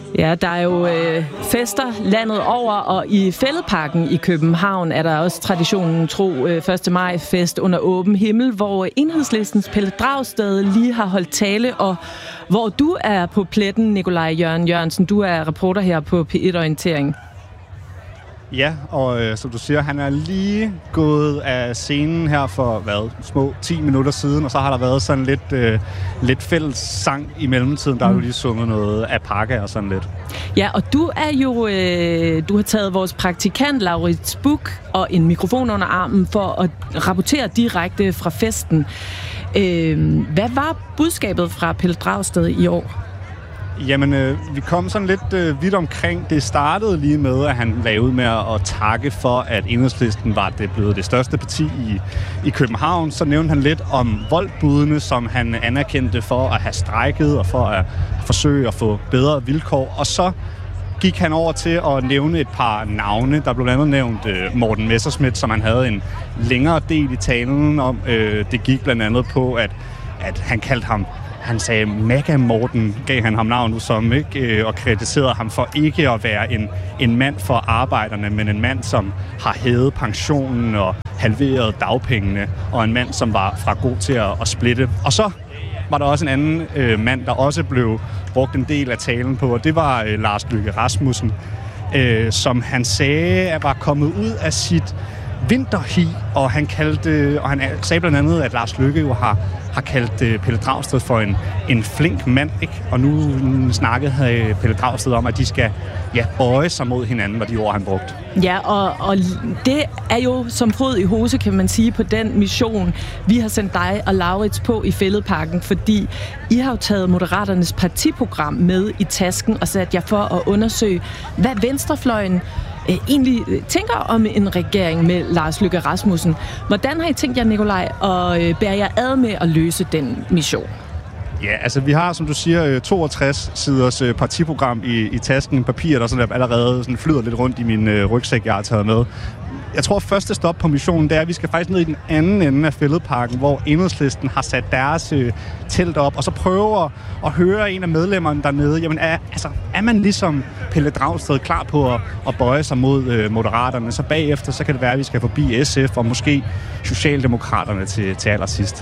Ja, der er jo fester landet over, og i Fælledparken i København er der også traditionen tro 1. maj-fest under åben himmel, hvor Enhedslistens Pelle Dragsted lige har holdt tale, og hvor du er på pletten, Nikolaj Jørgen Jørgensen. Du er reporter her på P1 Orientering. Ja, og som du siger, han er lige gået af scenen her for, små 10 minutter siden, og så har der været sådan lidt fælles sang i mellemtiden. Der er jo lige sunget noget af pakke og sådan lidt. Ja, og du er jo, du har taget vores praktikant Laurits Buch og en mikrofon under armen for at rapportere direkte fra festen. Hvad var budskabet fra Pelle Dragsted i år? Jamen, vi kom sådan lidt vidt omkring. Det startede lige med, at han lagde ud med at takke for, at Enhedslisten var blevet det største parti i København. Så nævnte han lidt om voldbudene, som han anerkendte for at have strejket og for at forsøge at få bedre vilkår. Og så gik han over til at nævne et par navne. Der blev blandt andet nævnt Morten Messerschmidt, som han havde en længere del i talen om. Det gik blandt andet på, at han kaldte ham... Han sagde, Mega Morten gav han ham navnet som, ikke? Og kritiserede ham for ikke at være en mand for arbejderne, men en mand, som har hævet pensionen og halveret dagpengene, og en mand, som var fra god til at splitte. Og så var der også en anden mand, der også blev brugt en del af talen på, og det var Lars Løkke Rasmussen, som han sagde var kommet ud af sit vinterhi, og han sagde blandt andet, at Lars Løkke jo har kaldt Pelle Dragsted for en flink mand, ikke? Og nu snakkede Pelle Dragsted om, at de skal bøje sig mod hinanden, var de ord, han brugte. Ja, og det er jo som fryd i hose, kan man sige, på den mission, vi har sendt dig og Laurits på i Fælledparken, fordi I har jo taget Moderaternes partiprogram med i tasken og sat jer for at undersøge, hvad venstrefløjen egentlig tænker om en regering med Lars Løkke Rasmussen. Hvordan har I tænkt jer, Nikolaj, og bære jer ad med at løse den mission? Ja, altså vi har, som du siger, 62 siders partiprogram i tasken, papir, der sådan allerede sådan flyder lidt rundt i min rygsæk, jeg har taget med. Jeg tror, første stop på missionen, det er, at vi skal faktisk ned i den anden ende af Fælledparken, hvor Enhedslisten har sat deres telt op, og så prøver at høre en af medlemmerne dernede, jamen er man ligesom Pelle Dragsted klar på at bøje sig mod Moderaterne, så bagefter, så kan det være, at vi skal forbi SF og måske Socialdemokraterne til allersidst.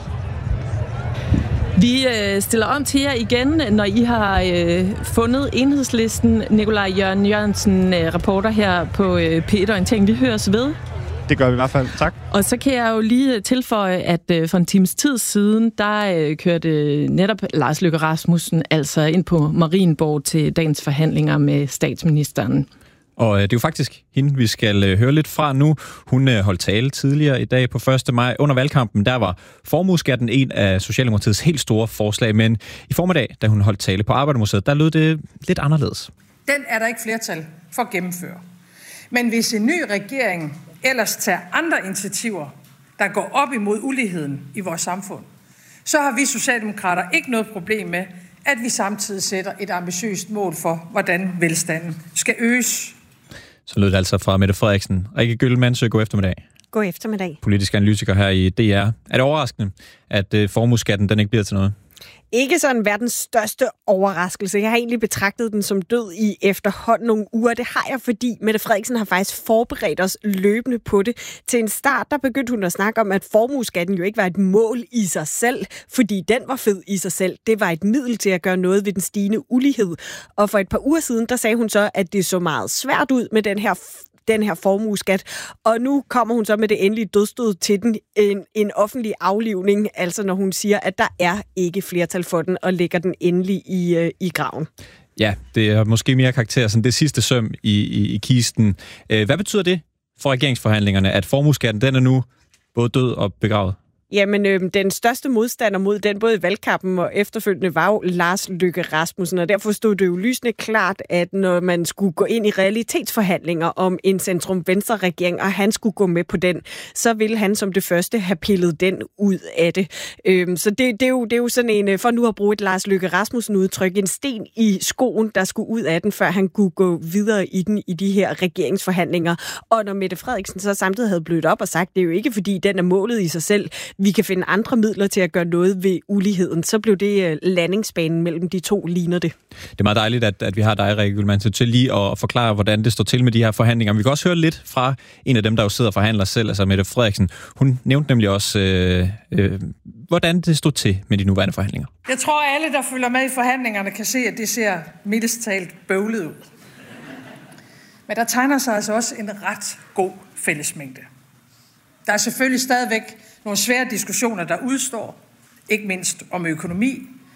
Vi stiller om til jer igen, når I har fundet Enhedslisten. Nikolaj Jørgen Jørgensen, reporter her på P1 Orientering. Vi høres ved. Det gør vi i hvert fald. Tak. Og så kan jeg jo lige tilføje, at for en times tid siden, der kørte netop Lars Løkke Rasmussen altså ind på Marienborg til dagens forhandlinger med statsministeren. Og det er jo faktisk hende, vi skal høre lidt fra nu. Hun holdt tale tidligere i dag på 1. maj. Under valgkampen, der var formueskatten en af Socialdemokratiets helt store forslag, men i formiddag, da hun holdt tale på Arbejdermuseet, der lød det lidt anderledes. Den er der ikke flertal for at gennemføre. Men hvis en ny regering ellers tager andre initiativer, der går op imod uligheden i vores samfund, så har vi socialdemokrater ikke noget problem med, at vi samtidig sætter et ambitiøst mål for, hvordan velstanden skal øges. Så lød det altså fra Mette Frederiksen. Rikke Gyllmandsø, god eftermiddag. God eftermiddag. Politisk analytiker her i DR. Er det overraskende, at formueskatten den ikke bliver til noget? Ikke sådan verdens største overraskelse. Jeg har egentlig betragtet den som død i efterhånden nogle uger. Det har jeg, fordi Mette Frederiksen har faktisk forberedt os løbende på det. Til en start, der begyndte hun at snakke om, at formueskatten jo ikke var et mål i sig selv, fordi den var fed i sig selv. Det var et middel til at gøre noget ved den stigende ulighed. Og for et par uger siden, der sagde hun så, at det så meget svært ud med den her formueskat, og nu kommer hun så med det endelige dødsstød til den, en offentlig aflivning, altså når hun siger, at der er ikke flertal for den, og lægger den endelig i graven. Ja, det er måske mere karakter som det sidste søm i kisten. Hvad betyder det for regeringsforhandlingerne, at formueskatten den er nu både død og begravet? Jamen, den største modstander mod den, både i valgkampen og efterfølgende, var jo Lars Løkke Rasmussen, og derfor stod det jo lysende klart, at når man skulle gå ind i realitetsforhandlinger om en centrum-venstre-regering, og han skulle gå med på den, så ville han som det første have pillet den ud af det. Så det er jo sådan en, for nu at bruge et Lars Løkke Rasmussen-udtryk, en sten i skoen, der skulle ud af den, før han kunne gå videre i den i de her regeringsforhandlinger. Og når Mette Frederiksen så samtidig havde blødt op og sagt, det er jo ikke fordi, den er målet i sig selv, vi kan finde andre midler til at gøre noget ved uligheden, så blev det landingsbanen mellem de to, ligner det. Det er meget dejligt, at vi har dig, Rikke Güllemann, til lige at forklare, hvordan det står til med de her forhandlinger. Vi kan også høre lidt fra en af dem, der jo sidder og forhandler selv, altså Mette Frederiksen. Hun nævnte nemlig også, hvordan det stod til med de nuværende forhandlinger. Jeg tror, at alle, der følger med i forhandlingerne, kan se, at det ser mildest talt bøvlet ud. Men der tegner sig altså også en ret god fællesmængde. Der er selvfølgelig stadigvæk nogle svære diskussioner, der udstår, ikke mindst om økonomi,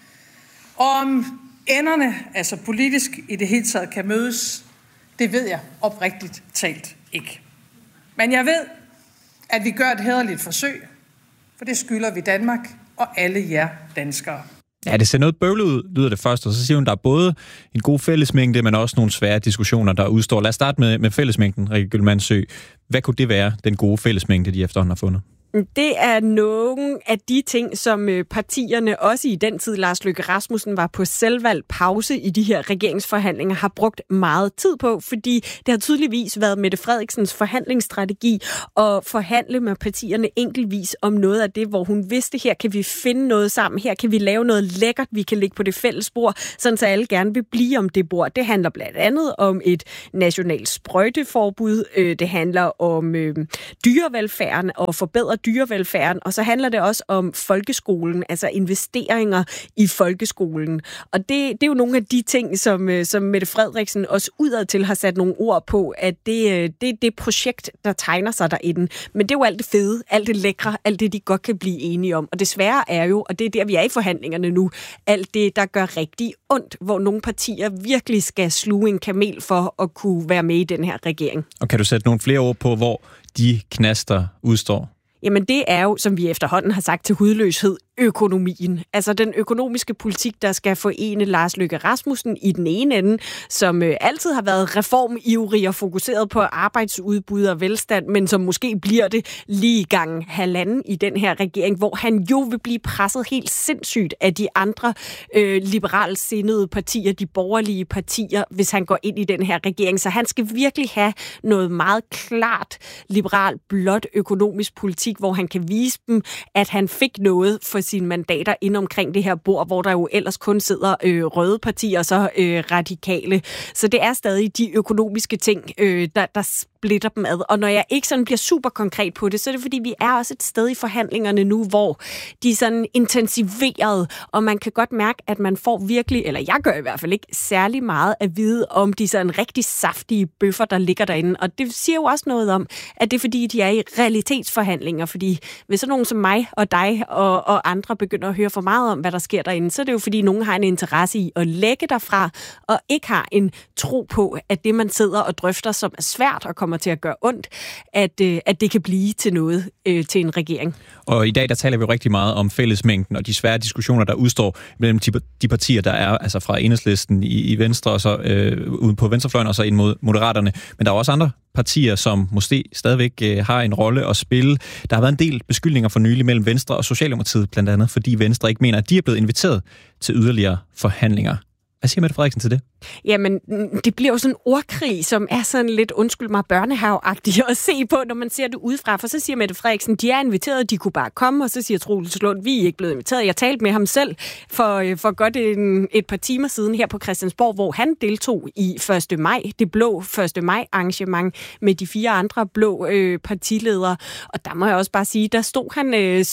og om enderne, altså politisk i det hele taget, kan mødes, det ved jeg oprigtigt talt ikke. Men jeg ved, at vi gør et hæderligt forsøg, for det skylder vi Danmark og alle jer danskere. Ja, det ser noget bøvlet ud, lyder det først, og så siger hun, der er både en god fællesmængde, men også nogle svære diskussioner, der udstår. Lad os starte med fællesmængden, Rikke Güllemann Sø. Hvad kunne det være, den gode fællesmængde, de efterhånden har fundet? Det er nogle af de ting, som partierne, også i den tid Lars Løkke Rasmussen var på selvvalgt pause i de her regeringsforhandlinger, har brugt meget tid på, fordi det har tydeligvis været Mette Frederiksens forhandlingsstrategi at forhandle med partierne enkeltvis om noget af det, hvor hun vidste, her kan vi finde noget sammen, her kan vi lave noget lækkert, vi kan lægge på det fælles bord, sådan så alle gerne vil blive om det bord. Det handler blandt andet om et nationalt sprøjteforbud, det handler om dyrevelfærden og forbedre dyrevelfærden, og så handler det også om folkeskolen, altså investeringer i folkeskolen. Og det er jo nogle af de ting, som Mette Frederiksen også udadtil har sat nogle ord på, at det er det projekt, der tegner sig derinde. Men det er jo alt det fede, alt det lækre, alt det, de godt kan blive enige om. Og det svære er jo, og det er der, vi er i forhandlingerne nu, alt det, der gør rigtig ondt, hvor nogle partier virkelig skal sluge en kamel for at kunne være med i den her regering. Og kan du sætte nogle flere ord på, hvor de knaster udstår? Jamen det er jo, som vi efterhånden har sagt til hudløshed, økonomien. Altså den økonomiske politik, der skal forene Lars Løkke Rasmussen i den ene ende, som altid har været reformivrig og fokuseret på arbejdsudbud og velstand, men som måske bliver det lige gang halvanden i den her regering, hvor han jo vil blive presset helt sindssygt af de andre liberalt sindede partier, de borgerlige partier, hvis han går ind i den her regering. Så han skal virkelig have noget meget klart liberalt blot økonomisk politik, hvor han kan vise dem, at han fik noget for sine mandater ind omkring det her bord, hvor der jo ellers kun sidder røde partier og så radikale. Så det er stadig de økonomiske ting, der splitter dem ad. Og når jeg ikke sådan bliver super konkret på det, så er det fordi, vi er også et sted i forhandlingerne nu, hvor de er sådan intensiveret, og man kan godt mærke, at man får virkelig, eller jeg gør i hvert fald ikke, særlig meget at vide om de sådan rigtig saftige bøffer, der ligger derinde. Og det siger jo også noget om, at det er fordi, de er i realitetsforhandlinger, fordi hvis så nogen som mig og dig og andre begynder at høre for meget om, hvad der sker derinde, så er det jo fordi, nogen har en interesse i at lægge derfra, og ikke har en tro på, at det, man sidder og drøfter, som er svært og kommer til at gøre ondt, at det kan blive til noget til en regering. Og i dag, der taler vi jo rigtig meget om fællesmængden og de svære diskussioner, der udstår mellem de partier, der er altså fra Enhedslisten i Venstre, og så uden på venstrefløjen, og så ind mod Moderaterne. Men der er også andre partier, som måske stadigvæk har en rolle at spille. Der har været en del beskyldninger for nylig mellem Venstre og Socialdemokratiet, blandt andet, fordi Venstre ikke mener, at de er blevet inviteret til yderligere forhandlinger. Hvad siger Mette Frederiksen til det? Jamen, det bliver jo sådan en ordkrig, som er sådan lidt, undskyld mig, børnehaveagtigt at se på, når man ser det udefra. For så siger Mette Frederiksen, de er inviteret, de kunne bare komme, og så siger Troels Lund, vi er ikke blevet inviteret. Jeg talte med ham selv for godt et par timer siden her på Christiansborg, hvor han deltog i 1. maj, det blå 1. maj arrangement med de 4 andre blå partiledere. Og der må jeg også bare sige, der stod han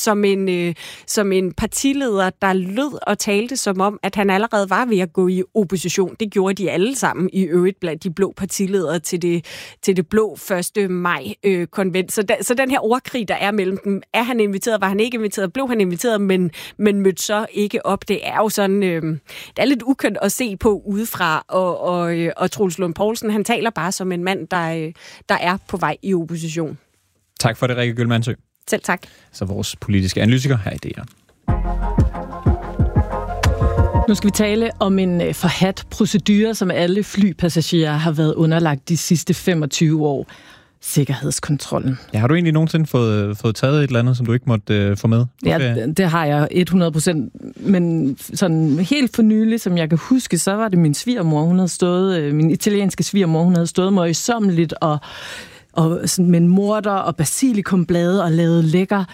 som en partileder, der lød og talte som om, at han allerede var ved at gå i opposition. Det gjorde de alle sammen i øvrigt blandt de blå partiledere til det blå 1. maj konvent. Så den her ordkrig, der er mellem dem, er han inviteret, var han ikke inviteret, blev han inviteret, men mødte så ikke op. Det er jo sådan, det er lidt ukønt at se på udefra, og Troels Lund Poulsen, han taler bare som en mand, der er på vej i opposition. Tak for det, Rikke Güllemann Sø. Selv tak. Så vores politiske analytiker her i DR. Nu skal vi tale om en forhadt procedure, som alle flypassagerer har været underlagt de sidste 25 år. Sikkerhedskontrollen. Ja, har du egentlig nogensinde fået taget et eller andet, som du ikke måtte få med? Ja, det har jeg 100%. Men sådan helt for nylig, som jeg kan huske, så var det min svigermor. Hun havde stået, min italienske svigermor, hun havde stået møjsommeligt og sådan med en morter og basilikumblade og lavet lækker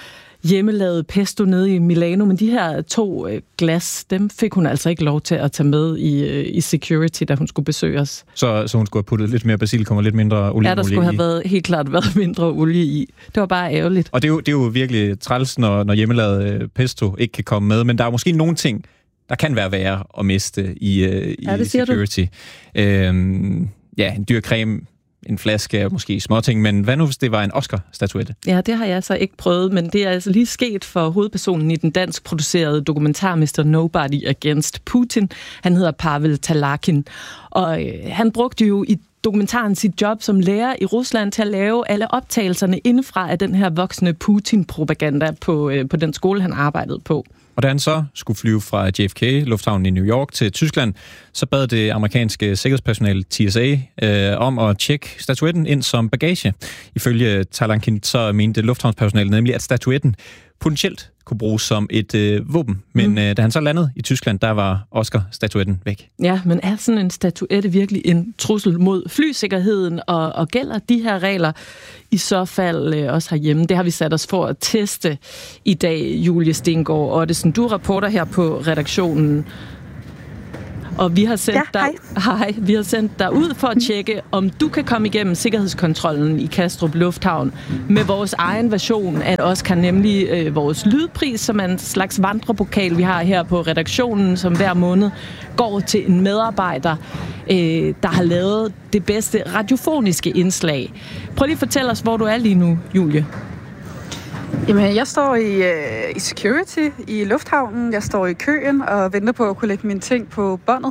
hjemmelavet pesto nede i Milano, men de her 2 glas, dem fik hun altså ikke lov til at tage med i security, da hun skulle besøge os. Så hun skulle have puttet lidt mere basilikum og lidt mindre olie. Ja, der skulle have helt klart været mindre olie i. Det var bare ærgerligt. Og det er jo virkelig træls, når hjemmelavet pesto ikke kan komme med, men der er måske nogle ting, der kan være værre at miste i security. En dyr creme, en flaske, måske småting, men hvad nu, hvis det var en Oscar-statuette? Ja, det har jeg så ikke prøvet, men det er altså lige sket for hovedpersonen i den dansk producerede dokumentar Mr. Nobody Against Putin. Han hedder Pavel Talakin, og han brugte jo i dokumentaren sit job som lærer i Rusland til at lave alle optagelserne indefra af den her voksende Putin-propaganda på den skole, han arbejdede på. Og da han så skulle flyve fra JFK-lufthavnen i New York til Tyskland, så bad det amerikanske sikkerhedspersonale TSA om at tjekke statuetten ind som bagage. Ifølge Talakin så mente lufthavnspersonalet nemlig, at statuetten potentielt kunne bruges som et våben. Men da han så landede i Tyskland, der var Oscar-statuetten væk. Ja, men er sådan en statuette virkelig en trussel mod flysikkerheden, og gælder de her regler i så fald også herhjemme? Det har vi sat os for at teste i dag, Julie Stengård Ottesen. Du rapporter her på redaktionen, og vi har sendt dig ud for at tjekke, om du kan komme igennem sikkerhedskontrollen i Kastrup Lufthavn med vores egen version af Oscar, nemlig vores lydpris, som er en slags vandrepokal, vi har her på redaktionen, som hver måned går til en medarbejder, der har lavet det bedste radiofoniske indslag. Prøv lige at fortælle os, hvor du er lige nu, Julie. Jamen, jeg står i security i lufthavnen. Jeg står i køen og venter på at kunne lægge mine ting på båndet.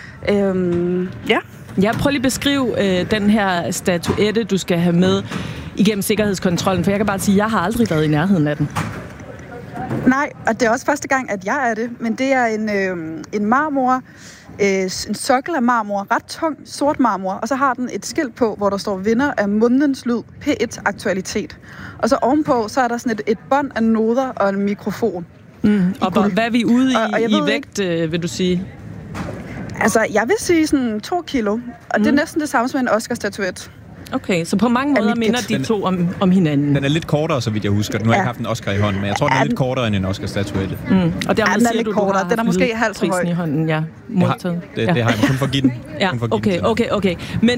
Ja, prøv lige at beskrive den her statuette, du skal have med igennem sikkerhedskontrollen, for jeg kan bare sige, at jeg har aldrig været i nærheden af den. Nej, og det er også første gang, at jeg er det, men det er en marmor, en sokkel af marmor, ret tung, sort marmor, og så har den et skilt på, hvor der står vinder af månedens lyd, P1 Aktualitet. Og så ovenpå, så er der sådan et bånd af noder og en mikrofon. Og hvad er vi ude i vægt, vil du sige? Altså, jeg vil sige sådan 2 kilo, og det er næsten det samme som en Oscar-statuet. Okay, så på mange måder minder de to om hinanden. Den er lidt kortere, så vidt jeg husker. Nu har jeg ikke haft en Oscar i hånden, men jeg tror, den er lidt kortere end en Oscar-statuette. Og der den er lidt kortere. Den er måske halvt så høj. I hånden, ja. Det har jeg kun for at give den. Ja, okay.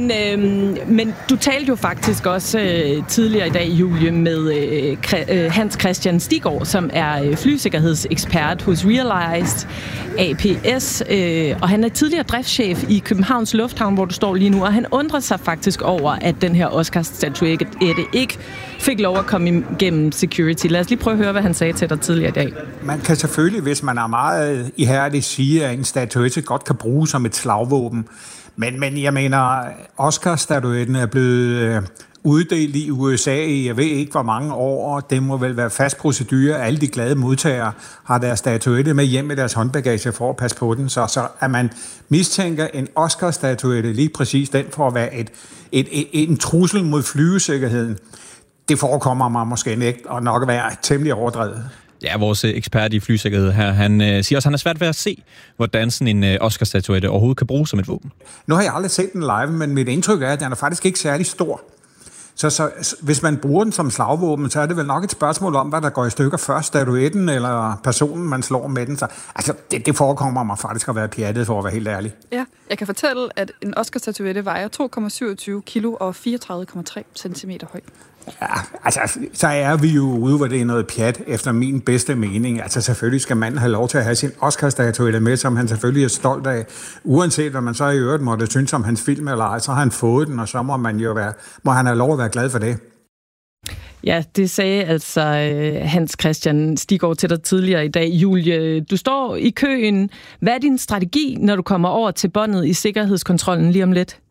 Men du talte jo faktisk også tidligere i dag, Julie, med Hans Christian Stiggaard, som er flysikkerhedsekspert hos Realized APS, og han er tidligere driftschef i Københavns Lufthavn, hvor du står lige nu, og han undrer sig faktisk over, at den her Oscar-statuette ikke fik lov at komme igennem security. Lad os lige prøve at høre, hvad han sagde til dig tidligere i dag. Man kan selvfølgelig, hvis man er meget ihærdig, sige, at en statuette godt kan bruges som et slagvåben. Men jeg mener, Oscar-statuetten er blevet uddelt i USA i, jeg ved ikke hvor mange år, og det må vel være fast procedure. Alle de glade modtagere har deres statuette med hjem i deres håndbagage for at passe på den. Så at man mistænker en Oscar-statuette, lige præcis den, for at være en trussel mod flyvesikkerheden, det forekommer mig måske ikke, og nok at være temmelig overdrevet. Ja, vores ekspert i flysikkerhed her, han siger også, at han er svært ved at se, hvordan sådan en Oscar-statuette overhovedet kan bruges som et våben. Nu har jeg aldrig set den live, men mit indtryk er, at den er faktisk ikke særlig stor. Så hvis man bruger den som slagvåben, så er det vel nok et spørgsmål om, hvad der går i stykker først, statuetten eller personen, man slår med den. Så, altså, det forekommer mig faktisk at være pjattet, for at være helt ærlig. Ja, jeg kan fortælle, at en Oscar-statuette vejer 2,27 kilo og 34,3 centimeter høj. Ja, altså, så er vi jo ude, hvor det er noget pjat, efter min bedste mening. Altså, selvfølgelig skal manden have lov til at have sin Oscar-statuette med, som han selvfølgelig er stolt af. Uanset hvad man så i øvrigt måtte synes om hans film eller ej, så har han fået den, og så må han have lov at være glad for det. Ja, det sagde altså Hans Christian Stiggaard til dig tidligere i dag. Julie, du står i køen. Hvad er din strategi, når du kommer over til båndet i sikkerhedskontrollen lige om lidt?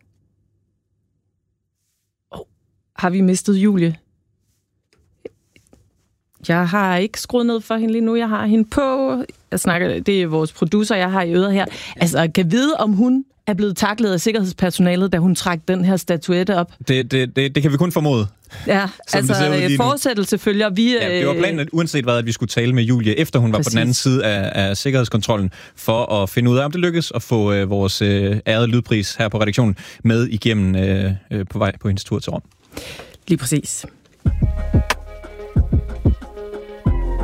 Har vi mistet Julie? Jeg har ikke skruet ned for hende lige nu. Jeg har hende på. Det er vores producer, jeg har i øret her. Altså, kan vide, om hun er blevet taklet af sikkerhedspersonalet, da hun trak den her statuette op? Det kan vi kun formode. Ja, altså fortsættelse følger vi... Ja, det var planen, uanset hvad, at vi skulle tale med Julie, efter hun var på den anden side af sikkerhedskontrollen, for at finde ud af, om det lykkes at få vores ærede lydpris her på redaktionen med igennem på vej på hendes tur til Rom. Lige præcis.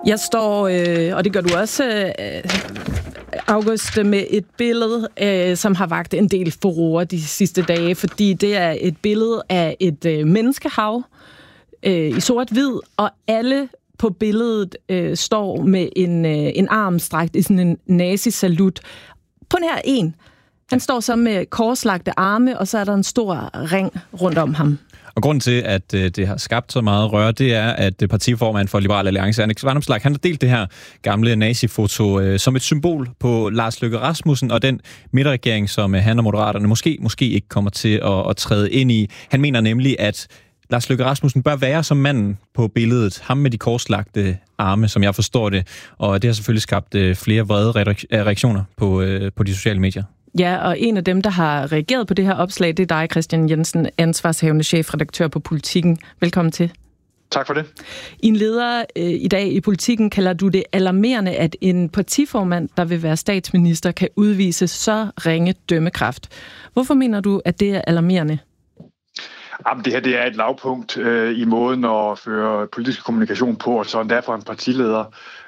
Jeg står, og det gør du også, August, med et billede, som har vakt en del furore de sidste dage, fordi det er et billede af et menneskehav i sort-hvid, og alle på billedet står med en arm strakt i sådan en nazi-salut. På nær en. Han står så med korslagte arme, og så er der en stor ring rundt om ham. Og grunden til, at det har skabt så meget røre, det er, at partiformand for Liberal Alliance, Alex Vanopslagh, han har delt det her gamle nazifoto som et symbol på Lars Løkke Rasmussen og den midterregering, som han og Moderaterne måske ikke kommer til at træde ind i. Han mener nemlig, at Lars Løkke Rasmussen bør være som manden på billedet, ham med de korslagte arme, som jeg forstår det, og det har selvfølgelig skabt flere vrede reaktioner på de sociale medier. Ja, og en af dem, der har reageret på det her opslag, det er dig, Christian Jensen, ansvarshavende chefredaktør på Politiken. Velkommen til. Tak for det. I en leder i dag i Politiken kalder du det alarmerende, at en partiformand, der vil være statsminister, kan udvise så ringe dømmekraft. Hvorfor mener du, at det er alarmerende? Jamen, det her det er et lavpunkt i måden at føre politisk kommunikation på, og sådan derfor en partileder,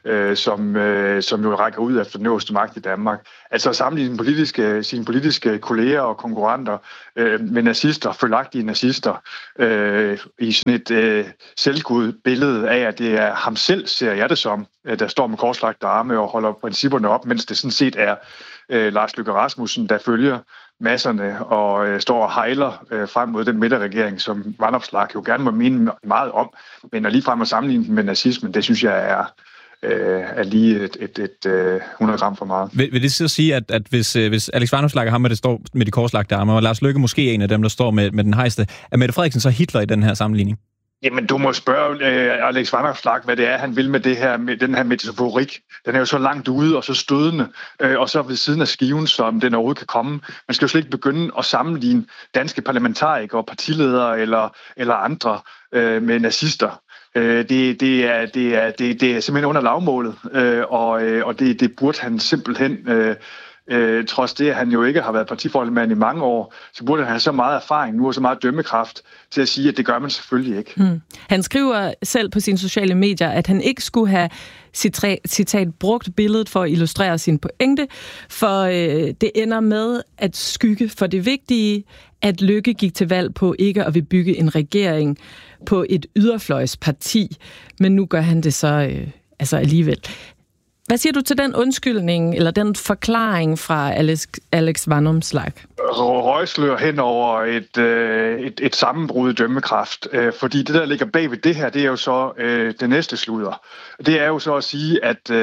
som jo rækker ud efter den øverste magt i Danmark. Altså at sammenligne sine politiske kolleger og konkurrenter med nazister, følagtige nazister, i sådan et selvgod billede af, at det er ham selv, ser jeg det som, der står med korslagte arme og holder principperne op, mens det sådan set er Lars Løkke Rasmussen, der følger masserne og står og hejler frem mod den midterregering, som Vanopslagh jo gerne må mene meget om, men at ligefrem at sammenligne den med nazismen, det synes jeg er lige et 100 gram for meget. Vil det så sige, at hvis Alex Vanopslagh er ham, der står med de korslagte arme, og Lars Løkke måske er en af dem, der står med den hejste, er Mette Frederiksen så Hitler i den her sammenligning? Jamen, du må spørge Alex Vanopslagh, hvad det er, han vil med det her, med den her metaforik. Den er jo så langt ude og så stødende, og så ved siden af skiven, som den overhovedet kan komme. Man skal jo slet ikke begynde at sammenligne danske parlamentarikere, partiledere eller andre med nazister. Det er simpelthen under lavmålet, og det burde han simpelthen... trods det, at han jo ikke har været partiformand i mange år, så burde han have så meget erfaring nu og så meget dømmekraft til at sige, at det gør man selvfølgelig ikke. Han skriver selv på sine sociale medier, at han ikke skulle have citat brugt billedet for at illustrere sin pointe, for det ender med at skygge for det vigtige, at Løkke gik til valg på ikke at vil bygge en regering på et yderfløjsparti, men nu gør han det så alligevel. Hvad siger du til den undskyldning, eller den forklaring fra Alex Vanopslagh? Røgslør hen over et sammenbrud i dømmekraft, fordi det, der ligger bag ved det her, det er jo så det næste sludder. Det er jo så at sige,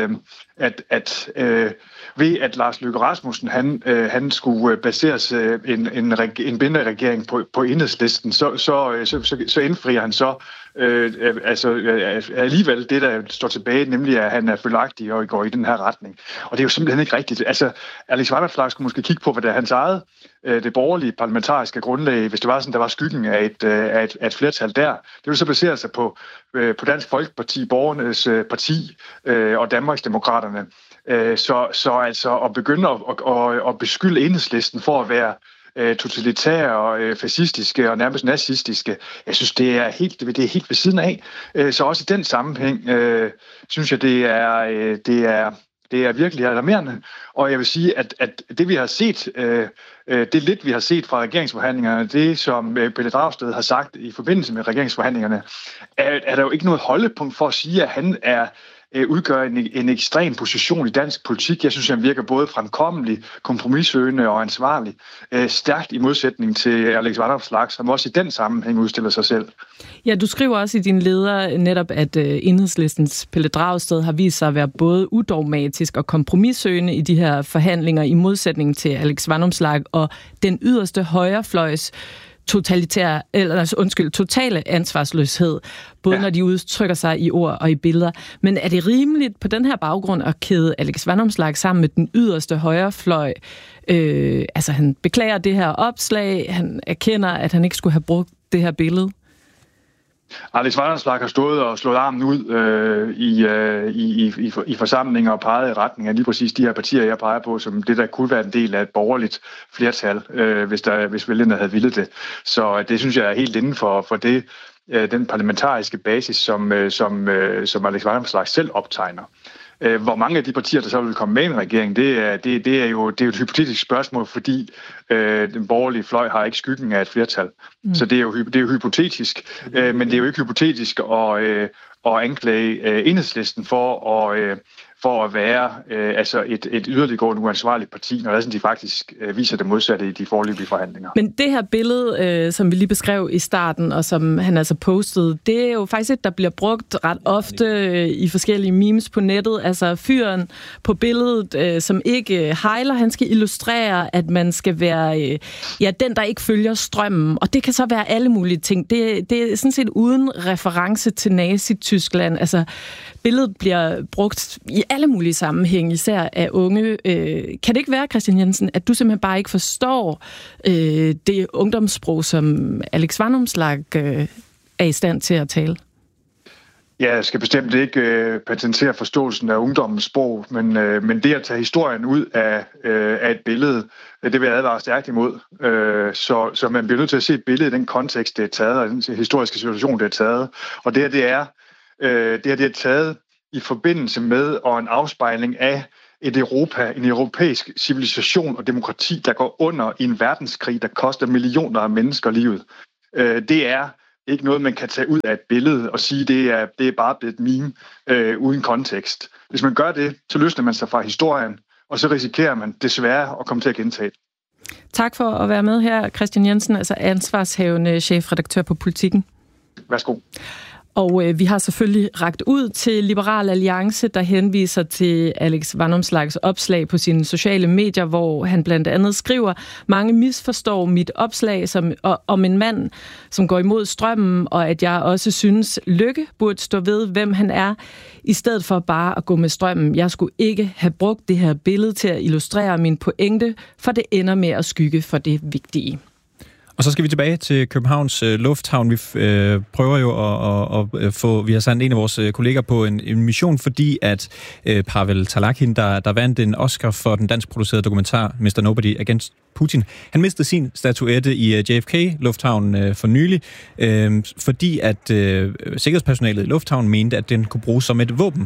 at ved at Lars Løkke Rasmussen han skulle baseres en binderegering på Enhedslisten, så indfrier han så alligevel det, der står tilbage, nemlig at han er følagtig og går i den her retning. Og det er jo simpelthen ikke rigtigt. Altså, Alex Vanopslagh skulle måske kigge på, hvad det er hans eget, det borgerlige parlamentariske grundlag, hvis det var sådan, der var skyggen af et flertal der. Det ville så basere sig på Dansk Folkeparti, Borgernes Parti og Danmarksdemokraterne. Så altså at begynde at beskylde Enhedslisten for at være totalitære og fascistiske og nærmest nazistiske. Jeg synes, det er helt ved siden af. Så også i den sammenhæng synes jeg, det er virkelig alarmerende. Og jeg vil sige, at det vi har set, det lidt vi har set fra regeringsforhandlingerne, det som Pelle Dragsted har sagt i forbindelse med regeringsforhandlingerne, er der jo ikke noget holdepunkt for at sige, at han udgør en ekstrem position i dansk politik. Jeg synes, han virker både fremkommelig, kompromissøgende og ansvarlig. Stærkt i modsætning til Alex Vanopslagh, som også i den sammenhæng udstiller sig selv. Ja, du skriver også i din leder netop, at Enhedslistens Pelle Dragsted har vist sig at være både udogmatisk og kompromissøgende i de her forhandlinger, i modsætning til Alex Vanopslagh og den yderste højrefløjs totale ansvarsløshed, både når de udtrykker sig i ord og i billeder. Men er det rimeligt på den her baggrund at kæde Alex Vanopslagh sammen med den yderste højrefløj? Han beklager det her opslag, han erkender, at han ikke skulle have brugt det her billede. Alex Vanopslagh har stået og slået armen ud i forsamlinger og peget i retning af lige præcis de her partier, jeg peger på, som det, der kunne være en del af et borgerligt flertal, hvis vælgerne havde villet det. Så det synes jeg er helt inden for det, den parlamentariske basis, som Alex Vanopslagh selv optegner. Hvor mange af de partier, der så vil komme med i en regering, det er jo et hypotetisk spørgsmål, fordi den borgerlige fløj har ikke skyggen af et flertal. Så det er jo hypotetisk, men det er jo ikke hypotetisk at anklage Enhedslisten for at være et yderliggående uansvarligt parti, når de faktisk viser det modsatte i de foreløbige forhandlinger. Men det her billede, som vi lige beskrev i starten, og som han altså postede, det er jo faktisk et, der bliver brugt ret ofte i forskellige memes på nettet. Altså fyren på billedet, som ikke hejler, han skal illustrere, at man skal være den, der ikke følger strømmen. Og det kan så være alle mulige ting. Det er sådan set uden reference til Nazi-Tyskland. Altså billedet bliver brugt i alle mulige sammenhænge, især af unge. Kan det ikke være, Kristian Jensen, at du simpelthen bare ikke forstår det ungdomssprog, som Alex Vanopslagh er i stand til at tale? Ja, jeg skal bestemt ikke patentere forståelsen af ungdommens sprog, men det at tage historien ud af et billede, det vil jeg advare stærkt imod. Så man bliver nødt til at se et billede i den kontekst, det er taget, og den historiske situation, det er taget. Og det her, det er taget i forbindelse med og en afspejling af et Europa, en europæisk civilisation og demokrati, der går under i en verdenskrig, der koster millioner af mennesker livet. Det er ikke noget, man kan tage ud af et billede og sige, det er bare blevet et meme uden kontekst. Hvis man gør det, så løsner man sig fra historien, og så risikerer man desværre at komme til at gentage det. Tak for at være med her, Kristian Jensen, altså ansvarshavende chefredaktør på Politikken. Værsgo. Og vi har selvfølgelig rakt ud til Liberal Alliance, der henviser til Alex Vanopslaghs opslag på sine sociale medier, hvor han blandt andet skriver, mange misforstår mit opslag om en mand, som går imod strømmen, og at jeg også synes, Løkke burde stå ved, hvem han er, i stedet for bare at gå med strømmen. Jeg skulle ikke have brugt det her billede til at illustrere min pointe, for det ender med at skygge for det vigtige. Og så skal vi tilbage til Københavns Lufthavn. Vi prøver jo at få... Vi har sendt en af vores kolleger på en mission, fordi at Pavel Talakin, der vandt en Oscar for den danskproducerede dokumentar Mr. Nobody Against Putin, han mistede sin statuette i JFK-lufthavnen for nylig, fordi at sikkerhedspersonalet i lufthavnen mente, at den kunne bruges som et våben.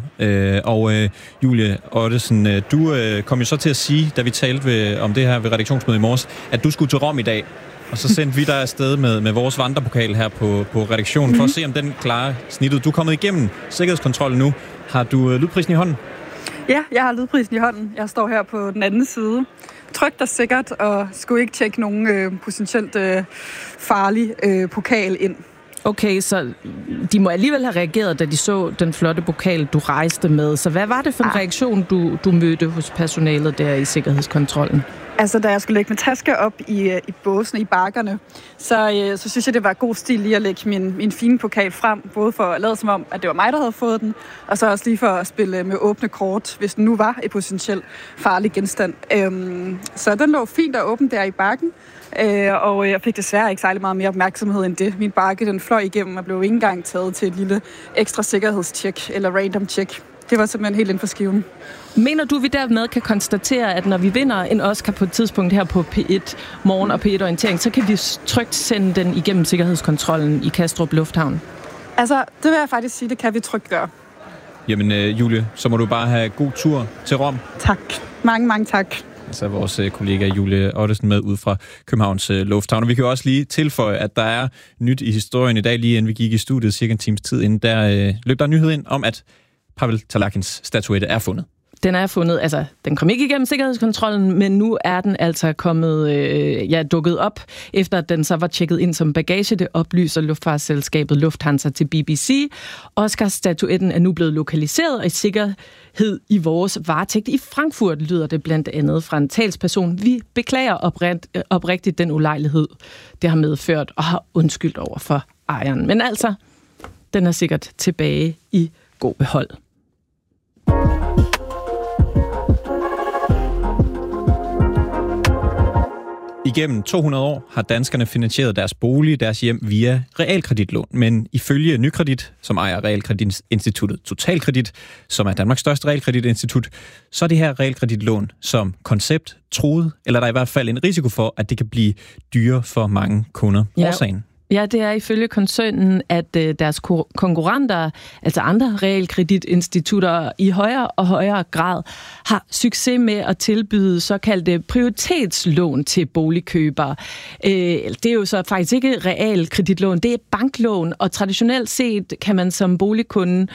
Julie Ottesen, du kom jo så til at sige, da vi talte om det her ved redaktionsmødet i morges, at du skulle til Rom i dag. Og så sendte vi dig afsted med vores vandrepokal her på redaktionen, for at se, om den klarer snittet. Du er kommet igennem sikkerhedskontrollen nu. Har du lydprisen i hånden? Ja, jeg har lydprisen i hånden. Jeg står her på den anden side. Trygt og sikkert, og skulle ikke tjekke nogen potentielt farlig pokal ind. Okay, så de må alligevel have reageret, da de så den flotte pokal, du rejste med. Så hvad var det for en reaktion, du mødte hos personalet der i sikkerhedskontrollen? Altså, da jeg skulle lægge min taske op i båsene, i bakkerne, så synes jeg, det var god stil lige at lægge min fine pokal frem, både for at lade som om, at det var mig, der havde fået den, og så også lige for at spille med åbne kort, hvis den nu var et potentielt farlig genstand. Så den lå fint og åben der i bakken, og jeg fik desværre ikke særlig meget mere opmærksomhed end det. Min bakke, den fløj igennem og blev ikke engang taget til et lille ekstra sikkerhedstjek eller random check. Det var simpelthen helt inden for skiven. Mener du, vi dermed kan konstatere, at når vi vinder en Oscar på et tidspunkt her på P1 Morgen og P1 Orientering, så kan vi trygt sende den igennem sikkerhedskontrollen i Kastrup Lufthavn? Altså, det vil jeg faktisk sige, det kan vi trygt gøre. Jamen, Julie, så må du bare have god tur til Rom. Tak. Mange tak. Altså vores kollega Julie Ottesen med ud fra Københavns Lufthavn. Og vi kan jo også lige tilføje, at der er nyt i historien i dag, lige inden vi gik i studiet, cirka en times tid inden, der løb der en nyhed ind om, at Pavel Talakins statuette er fundet. Den er fundet, altså den kom ikke igennem sikkerhedskontrollen, men nu er den altså kommet, dukket op, efter at den så var tjekket ind som bagage. Det oplyser luftfartsselskabet Lufthansa til BBC. Oscar-statuetten er nu blevet lokaliseret og i sikkerhed i vores varetægt i Frankfurt, lyder det blandt andet fra en talsperson. Vi beklager oprigtigt den ulejlighed, det har medført, og har undskyldt over for ejeren. Men altså, den er sikkert tilbage i god behold. Igennem 200 år har danskerne finansieret deres bolig, deres hjem via realkreditlån. Men ifølge Nykredit, som ejer realkreditinstituttet Totalkredit, som er Danmarks største realkreditinstitut, så er det her realkreditlån som koncept truet, eller der er i hvert fald en risiko for, at det kan blive dyre for mange kunder. Årsagen? Ja, det er ifølge koncernen, at deres konkurrenter, altså andre realkreditinstitutter, i højere og højere grad har succes med at tilbyde såkaldte prioritetslån til boligkøbere. Det er jo så faktisk ikke realkreditlån, det er banklån, og traditionelt set kan man som boligkunde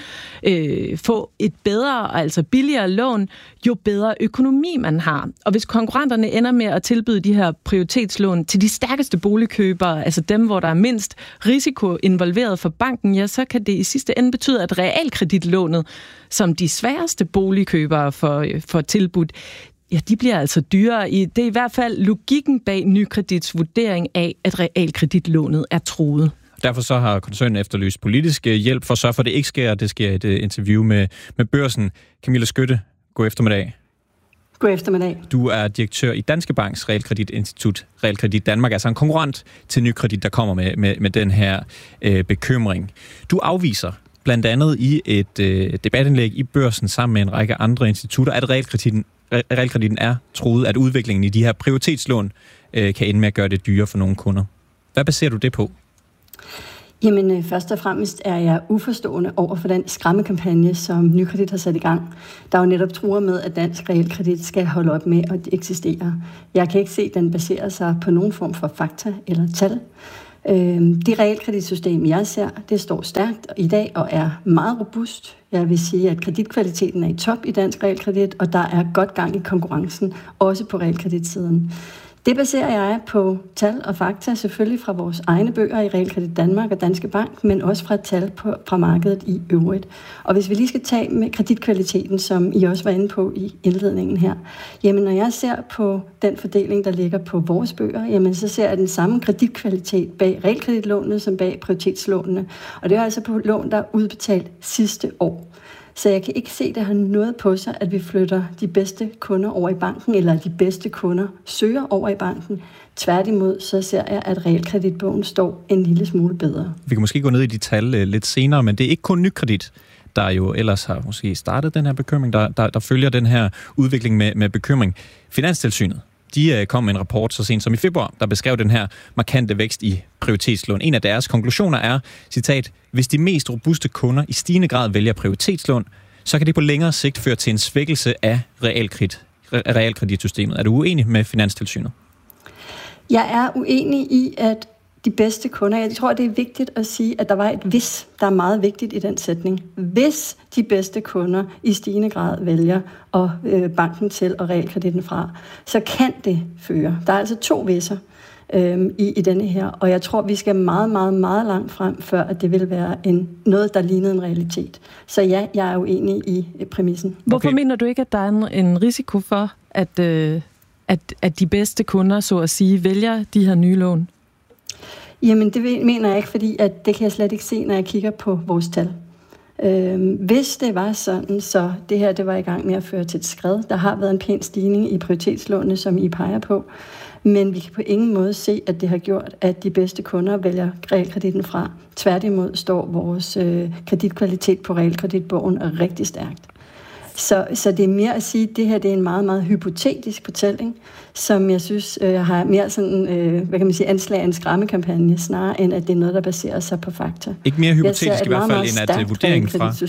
få et bedre, altså billigere lån, jo bedre økonomi man har. Og hvis konkurrenterne ender med at tilbyde de her prioritetslån til de stærkeste boligkøbere, altså dem, hvor der er mindst risiko involveret for banken, ja, så kan det i sidste ende betyde, at realkreditlånet, som de sværeste boligkøbere får tilbudt, ja, de bliver altså dyrere. Det er i hvert fald logikken bag Nykredits vurdering af, at realkreditlånet er truet. Derfor så har koncernen efterlyst politisk hjælp for at sørge for, at det ikke sker. Det sker i et interview med Børsen. Camilla Skytte, god eftermiddag. God eftermiddag. Du er direktør i Danske Banks realkreditinstitut, Realkredit Danmark, altså en konkurrent til Nykredit, der kommer med den her bekymring. Du afviser blandt andet i et debatindlæg i Børsen sammen med en række andre institutter, at realkreditten er truet, at udviklingen i de her prioritetslån kan ende med at gøre det dyrere for nogle kunder. Hvad baserer du det på? Jamen, først og fremmest er jeg uforstående over for den skræmmekampagne, som Nykredit har sat i gang, der jo netop truer med, at dansk realkredit skal holde op med at eksistere. Jeg kan ikke se, at den baserer sig på nogen form for fakta eller tal. Det realkreditsystem, jeg ser, det står stærkt i dag og er meget robust. Jeg vil sige, at kreditkvaliteten er i top i dansk realkredit, og der er godt gang i konkurrencen, også på realkreditsiden. Det baserer jeg på tal og fakta, selvfølgelig fra vores egne bøger i Realkredit Danmark og Danske Bank, men også fra tal fra markedet i øvrigt. Og hvis vi lige skal tage med kreditkvaliteten, som I også var inde på i indledningen her, jamen når jeg ser på den fordeling, der ligger på vores bøger, jamen så ser jeg den samme kreditkvalitet bag realkreditlånene som bag prioritetslånene. Og det er altså på lån, der er udbetalt sidste år. Så jeg kan ikke se, at det har noget på sig, at vi flytter de bedste kunder over i banken, eller at de bedste kunder søger over i banken. Tværtimod, så ser jeg, at realkreditbogen står en lille smule bedre. Vi kan måske gå ned i de tal lidt senere, men det er ikke kun Nykredit, der jo ellers har måske startet den her bekymring, der følger den her udvikling med bekymring. Finanstilsynet, de kom med en rapport så sent som i februar, der beskrev den her markante vækst i prioritetslån. En af deres konklusioner er, citat, hvis de mest robuste kunder i stigende grad vælger prioritetslån, så kan det på længere sigt føre til en svækkelse af realkreditsystemet. Er du uenig med Finanstilsynet? Jeg er uenig i, at de bedste kunder, jeg tror, det er vigtigt at sige, at der var et hvis, der er meget vigtigt i den sætning. Hvis de bedste kunder i stigende grad vælger banken til og realkreditten fra, så kan det føre. Der er altså 2 hvis'er i denne her, og jeg tror, vi skal meget, meget, meget langt frem, før at det vil være noget, der lignede en realitet. Så ja, jeg er uenig i præmissen. Hvorfor mener du ikke, at der er en risiko for, at de bedste kunder, så at sige, vælger de her nye lån? Jamen, det mener jeg ikke, fordi at det kan jeg slet ikke se, når jeg kigger på vores tal. Hvis det var sådan, så det her det var i gang med at føre til et skred. Der har været en pæn stigning i prioritetslånene, som I peger på. Men vi kan på ingen måde se, at det har gjort, at de bedste kunder vælger realkreditten fra. Tværtimod står vores kreditkvalitet på realkreditbogen rigtig stærkt. Så det er mere at sige, at det her det er en meget, meget hypotetisk fortælling, som jeg synes har mere sådan, anslag af en skræmmekampagne, snarere end at det er noget, der baserer sig på fakta. Ikke mere hypotetisk i hvert fald, end at vurderingen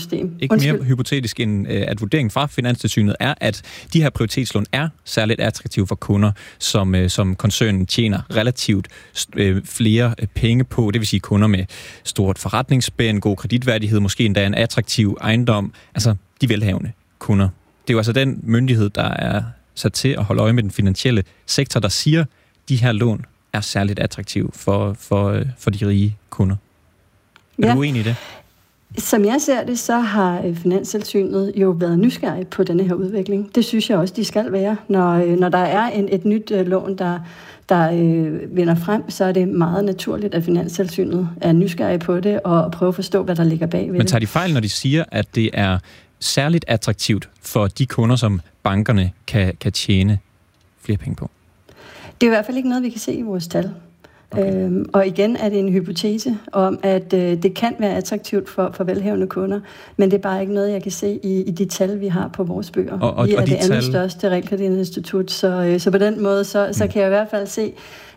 fra Finanstilsynet er, at de her prioritetslån er særligt attraktive for kunder, som koncernen tjener relativt flere penge på. Det vil sige kunder med stort forretningsspænd, god kreditværdighed, måske endda en attraktiv ejendom, altså de velhavende kunder. Det er jo altså den myndighed, der er sat til at holde øje med den finansielle sektor, der siger, at de her lån er særligt attraktive for de rige kunder. Er du uenig i det? Som jeg ser det, så har Finanstilsynet jo været nysgerrig på denne her udvikling. Det synes jeg også, de skal være. Når der er et nyt lån, der vinder frem, så er det meget naturligt, at Finanstilsynet er nysgerrig på det og prøver at forstå, hvad der ligger bagved. Men tager de fejl, når de siger, at det er særligt attraktivt for de kunder, som bankerne kan tjene flere penge på? Det er i hvert fald ikke noget, vi kan se i vores tal. Okay. Og igen er det en hypotese om, at det kan være attraktivt for velhavende kunder, men det er bare ikke noget, jeg kan se i de tal, vi har på vores bøger. Vi er det andet største realkreditinstitut, så på den måde, så kan jeg i hvert fald se,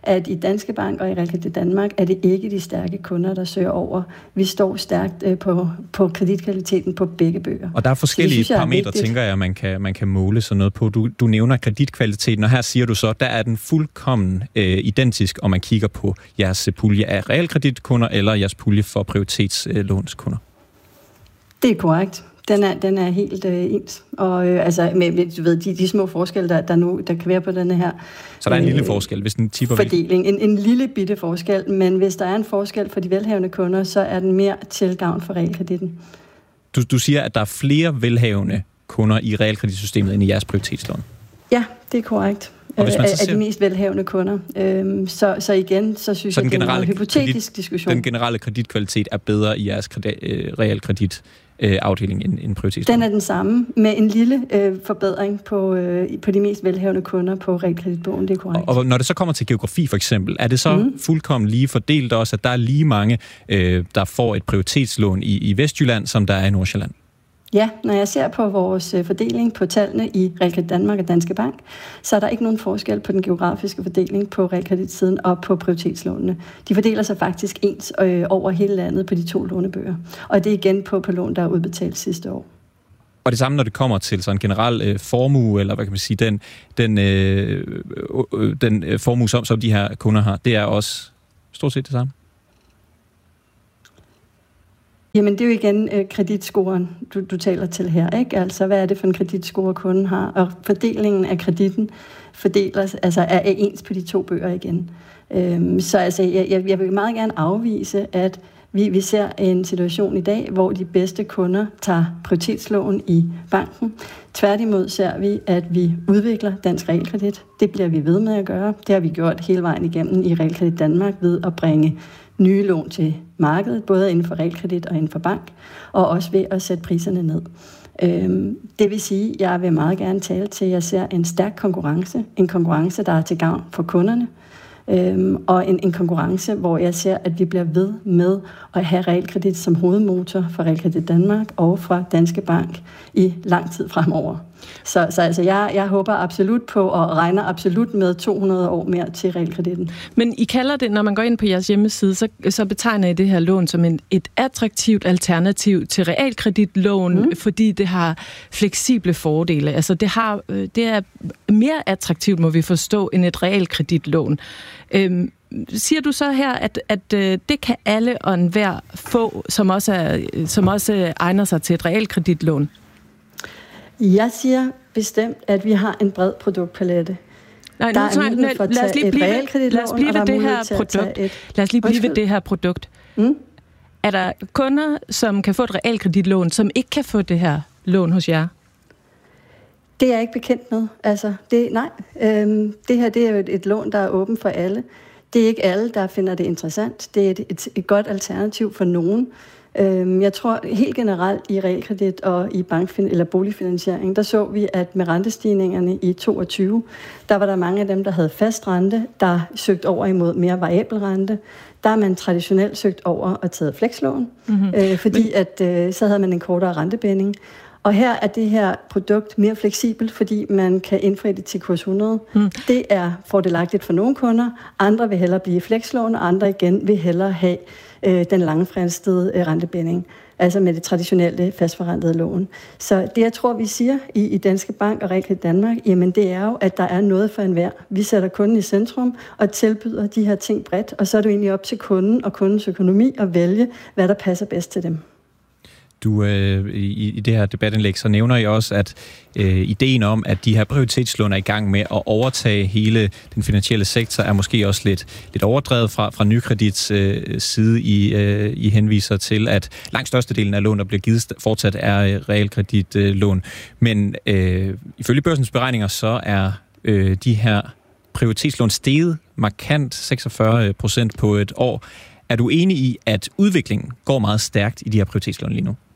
at i Danske Bank og i Realkredit Danmark er det ikke de stærke kunder, der søger over. Vi står stærkt på kreditkvaliteten på begge bøger. Og der er forskellige parametre, tænker jeg, man kan måle sådan noget på. Du nævner kreditkvaliteten, og her siger du så, der er den fuldkommen identisk, om man kigger på jeres pulje af realkreditkunder eller jeres pulje for prioritetslånskunder. Det er korrekt. Den er helt ens. Og med du ved, de små forskelle, der kan være på denne her. Så der er en lille forskel, hvis den tipper fordeling. En lille bitte forskel, men hvis der er en forskel for de velhavende kunder, så er den mere til gavn for realkreditten. Du siger, at der er flere velhavende kunder i realkreditsystemet end i jeres prioritetslån. Ja, det er korrekt. Af de mest velhavende kunder. Så igen, så synes jeg, det er en hypotetisk diskussion. Den generelle kreditkvalitet er bedre i jeres realkreditafdeling end prioritetslån? Den er den samme, med en lille forbedring på de mest velhavende kunder på realkreditbogen, det er korrekt. Og når det så kommer til geografi for eksempel, er det så fuldkommen lige fordelt også, at der er lige mange, der får et prioritetslån i Vestjylland, som der er i Nordsjælland? Ja, når jeg ser på vores fordeling på tallene i Realkredit Danmark og Danske Bank, så er der ikke nogen forskel på den geografiske fordeling på realkreditsiden og på prioritetslånene. De fordeler sig faktisk ens over hele landet på de 2 lånebøger. Og det er igen på lån, der er udbetalt sidste år. Og det samme, når det kommer til sådan en generel formue, eller hvad kan man sige, den formue, som de her kunder har, det er også stort set det samme? Jamen, det er jo igen kreditscoren, du taler til her, ikke? Altså, hvad er det for en kreditscore, kunden har? Og fordelingen af kreditten er ens på de 2 bøger igen. Så altså, jeg vil meget gerne afvise, at vi ser en situation i dag, hvor de bedste kunder tager prioritetslån i banken. Tværtimod ser vi, at vi udvikler dansk realkredit. Det bliver vi ved med at gøre. Det har vi gjort hele vejen igennem i Realkredit Danmark ved at bringe nye lån til markedet, både inden for realkredit og inden for bank, og også ved at sætte priserne ned. Det vil sige, at jeg vil meget gerne tale til, at jeg ser en stærk konkurrence, en konkurrence, der er til gavn for kunderne, og en konkurrence, hvor jeg ser, at vi bliver ved med at have realkredit som hovedmotor for Realkredit Danmark og fra Danske Bank i lang tid fremover. Så altså, jeg håber absolut på og regner absolut med 200 år mere til realkreditten. Men I kalder det, når man går ind på jeres hjemmeside, så betegner I det her lån som et attraktivt alternativ til realkreditlån, fordi det har fleksible fordele. Altså det er mere attraktivt, må vi forstå, end et realkreditlån. Siger du så her, at det kan alle og enhver få, som også egner sig til et realkreditlån? Jeg siger bestemt, at vi har en bred produktpalette. Lad os lige blive ved det her produkt. Lad os lige blive ved det her produkt. Er der kunder, som kan få et realkreditlån, som ikke kan få det her lån hos jer? Det er jeg ikke bekendt med. Altså, det her det er jo et lån, der er åbent for alle. Det er ikke alle, der finder det interessant. Det er et godt alternativ for nogen. Jeg tror helt generelt i realkredit og i eller boligfinansiering, der så vi, at med rentestigningerne i 2022, der var der mange af dem, der havde fast rente, der søgte over imod mere variabel rente. Der har man traditionelt søgt over og taget flekslån, fordi så havde man en kortere rentebinding. Og her er det her produkt mere fleksibelt, fordi man kan indfri det til kurs 100. Det er fordelagtigt for nogle kunder. Andre vil hellere blive flekslån, og andre igen vil hellere have den langfristede rentebinding, altså med det traditionelle fastforrentede lån. Så det, jeg tror, vi siger i Danske Bank og Realkredit Danmark, jamen det er jo, at der er noget for enhver. Vi sætter kunden i centrum og tilbyder de her ting bredt, og så er det egentlig op til kunden og kundens økonomi at vælge, hvad der passer bedst til dem. Du i det her debatindlæg, så nævner I også, at ideen om, at de her prioritetslån er i gang med at overtage hele den finansielle sektor, er måske også lidt overdrevet fra Nykredits side. I henviser til, at langt størstedelen af lån, der bliver givet, fortsat er realkreditlån. Men ifølge børsens beregninger, så er de her prioritetslån steget markant 46% på et år. Er du enig i, at udviklingen går meget stærkt i de her prioritetslån lige nu?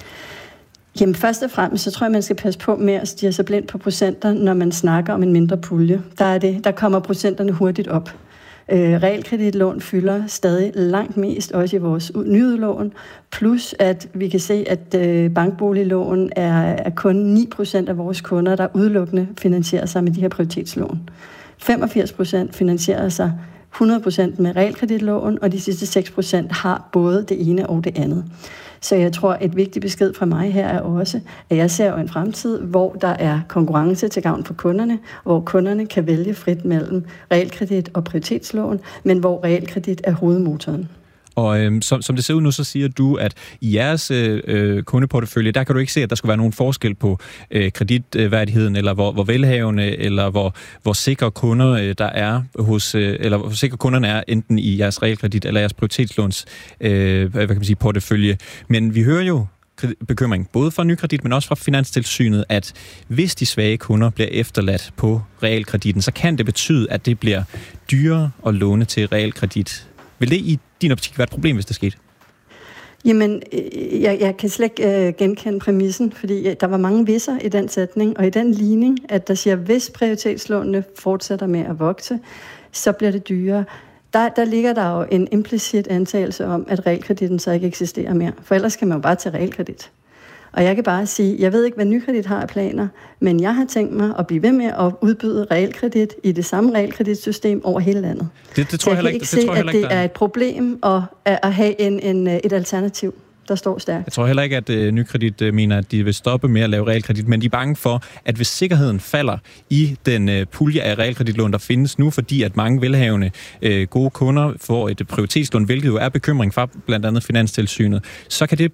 Jamen først og fremmest, så tror jeg, man skal passe på med at stirre sig blind på procenter, når man snakker om en mindre pulje. Der kommer procenterne hurtigt op. Realkreditlån fylder stadig langt mest, også i vores nyudlån, plus at vi kan se, at bankboliglån er kun 9% af vores kunder, der udelukkende finansierer sig med de her prioritetslån. 85% finansierer sig 100% med realkreditlån, og de sidste 6% har både det ene og det andet. Så jeg tror, et vigtigt besked fra mig her er også, at jeg ser en fremtid, hvor der er konkurrence til gavn for kunderne, hvor kunderne kan vælge frit mellem realkredit og prioritetslån, men hvor realkredit er hovedmotoren. Og som det ser ud nu, så siger du, at i jeres kundeportefølje, der kan du ikke se, at der skal være nogen forskel på kreditværdigheden, eller hvor velhavende, eller hvor sikre kunder der er hos, eller hvor sikre kunderne er enten i jeres realkredit eller jeres prioritetslåns portefølje. Men vi hører jo bekymring, både fra Nykredit, men også fra Finanstilsynet, at hvis de svage kunder bliver efterladt på realkreditten, så kan det betyde, at det bliver dyrere at låne til realkredit. Vil det i din optik være et problem, hvis det skete? Jamen, jeg kan slet ikke genkende præmissen, fordi der var mange visser i den sætning, og i den ligning, at der siger, at hvis prioritetslånene fortsætter med at vokse, så bliver det dyrere. Der ligger der jo en implicit antagelse om, at realkreditten så ikke eksisterer mere. For ellers kan man jo bare tage realkredit. Og jeg kan bare sige, jeg ved ikke, hvad Nykredit har af planer, men jeg har tænkt mig at blive ved med at udbyde realkredit i det samme realkreditsystem over hele landet. Det tror jeg heller ikke. Så jeg kan ikke se, at det er et problem at have et alternativ, der står stærkt. Jeg tror heller ikke, at Nykredit mener, at de vil stoppe med at lave realkredit, men de er bange for, at hvis sikkerheden falder i den pulje af realkreditlån, der findes nu, fordi at mange velhavende gode kunder får et prioritetslån, hvilket jo er bekymring fra blandt andet Finanstilsynet, så kan det